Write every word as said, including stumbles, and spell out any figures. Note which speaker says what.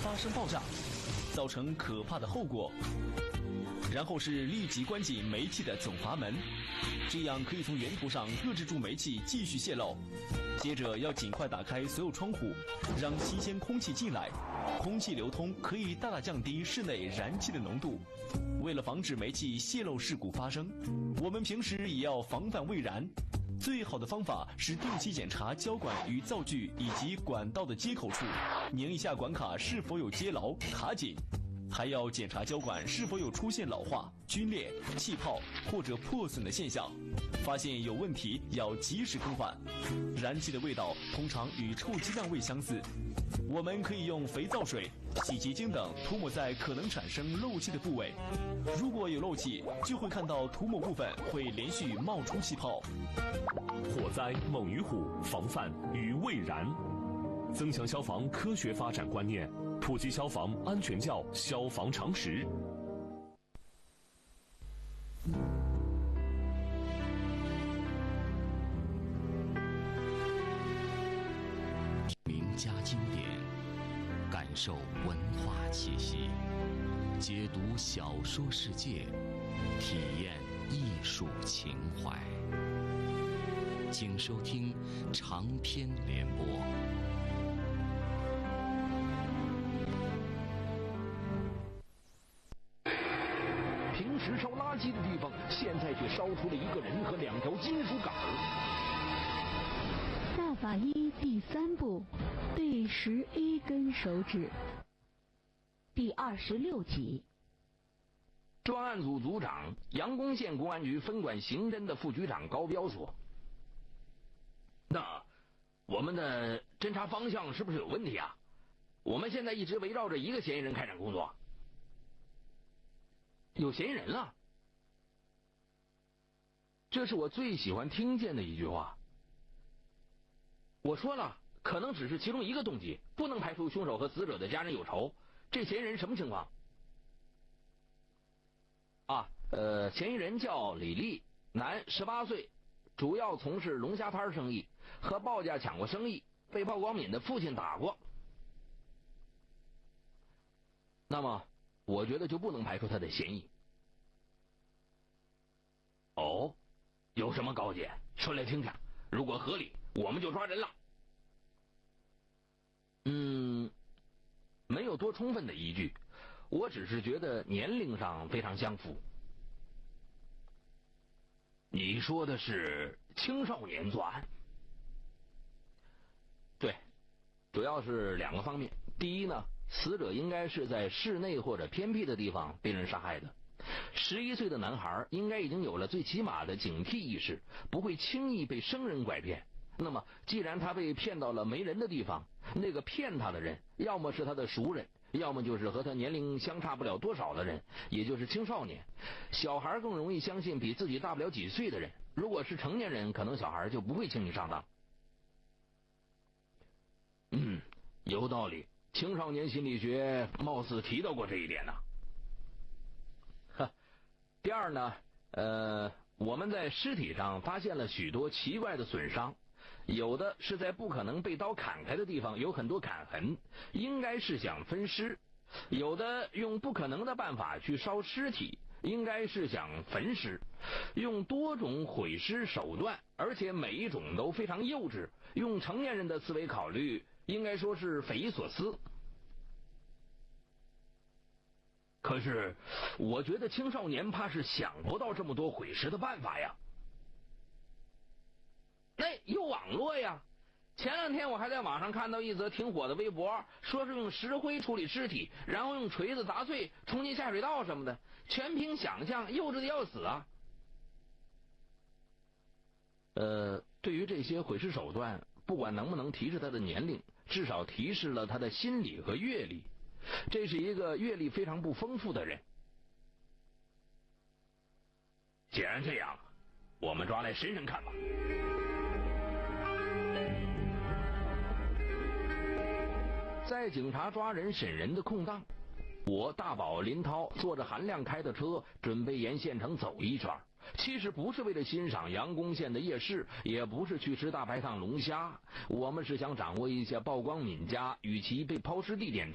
Speaker 1: 发生爆炸，造成可怕的后果。然后是立即关紧煤气的总阀门，这样可以从源头上遏制住煤气继续泄漏。接着要尽快打开所有窗户，让新鲜空气进来，空气流通可以大大降低室内燃气的浓度。为了防止煤气泄漏事故发生，我们平时也要防范未燃。最好的方法是定期检查胶管与灶具以及管道的接口处，拧一下管卡是否有接牢卡紧，还要检查胶管是否有出现老化、皲裂、气泡或者破损的现象，发现有问题要及时更换。燃气的味道通常与臭鸡蛋味相似，我们可以用肥皂水、洗洁精等涂抹在可能产生漏气的部位，如果有漏气，就会看到涂抹部分会连续冒出气泡。
Speaker 2: 火灾猛于虎，防范于未然。增强消防科学发展观念，普及消防安全教消防常识。
Speaker 3: 名家经典，感受文化气息，解读小说世界，体验艺术情怀。请收听长篇联播。
Speaker 4: 平时烧垃圾的地方，现在却烧出了一个人和两条金属杆儿。
Speaker 5: 大法医第三部，第十一根手指，第二十六集。
Speaker 4: 专案组组长、阳宫县公安局分管刑侦的副局长高彪说：“那我们的侦查方向是不是有问题啊？我们现在一直围绕着一个嫌疑人开展工作。有嫌疑人了，这是我最喜欢听见的一句话。我说了，可能只是其中一个动机，不能排除凶手和死者的家人有仇。这嫌疑人什么情况？啊，呃，嫌疑人叫李丽，男，十八岁。”主要从事龙虾摊生意，和鲍家抢过生意，被鲍光敏的父亲打过。那么，我觉得就不能排除他的嫌疑。哦，有什么高见？说来听听。如果合理，我们就抓人了。嗯，没有多充分的依据，我只是觉得年龄上非常相符。你说的是青少年作案？对，主要是两个方面。第一呢，死者应该是在室内或者偏僻的地方被人杀害的。十一岁的男孩应该已经有了最起码的警惕意识，不会轻易被生人拐骗。那么，既然他被骗到了没人的地方，那个骗他的人，要么是他的熟人，要么就是和他年龄相差不了多少的人，也就是青少年。小孩更容易相信比自己大不了几岁的人，如果是成年人，可能小孩就不会轻易上当。嗯，有道理。青少年心理学貌似提到过这一点呢。哈，第二呢，呃，我们在尸体上发现了许多奇怪的损伤。有的是在不可能被刀砍开的地方有很多砍痕，应该是想分尸；有的用不可能的办法去烧尸体，应该是想焚尸。用多种毁尸手段，而且每一种都非常幼稚，用成年人的思维考虑，应该说是匪夷所思。可是我觉得青少年怕是想不到这么多毁尸的办法呀。那有网络呀，前两天我还在网上看到一则挺火的微博，说是用石灰处理尸体，然后用锤子砸碎冲进下水道什么的，全凭想象，幼稚的要死啊。呃，对于这些毁尸手段，不管能不能提示他的年龄，至少提示了他的心理和阅历。这是一个阅历非常不丰富的人。既然这样，我们抓来审审看吧。在警察抓人审人的空档，我大宝林涛坐着韩亮开的车，准备沿县城走一圈。其实不是为了欣赏阳宫县的夜市，也不是去吃大排档龙虾，我们是想掌握一下鲍光敏家与其被抛尸地点